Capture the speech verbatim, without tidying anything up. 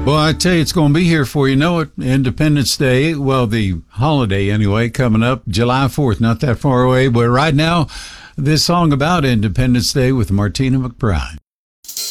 Well, I tell you, it's going to be here for you. Know it. Independence Day, well, the holiday anyway, coming up July fourth, not that far away. But right now, this song about Independence Day with Martina McBride.